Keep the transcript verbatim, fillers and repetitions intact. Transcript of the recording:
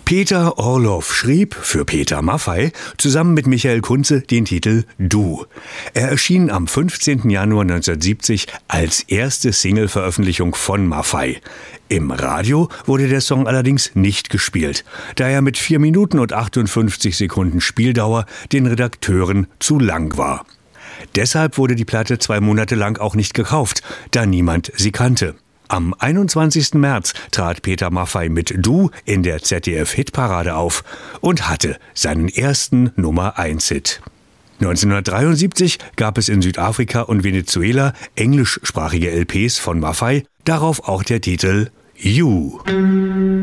Peter Orloff schrieb für Peter Maffay zusammen mit Michael Kunze den Titel Du. Er erschien am fünfzehnten Januar neunzehnhundertsiebzig als erste Single-Veröffentlichung von Maffay. Im Radio wurde der Song allerdings nicht gespielt, da er mit vier Minuten und achtundfünfzig Sekunden Spieldauer den Redakteuren zu lang war. Deshalb wurde die Platte zwei Monate lang auch nicht gekauft, da niemand sie kannte. Am einundzwanzigsten März trat Peter Maffay mit Du in der Z D F-Hitparade auf und hatte seinen ersten Nummer eins Hit. neunzehnhundertdreiundsiebzig gab es in Südafrika und Venezuela englischsprachige L Ps von Maffay, darauf auch der Titel You.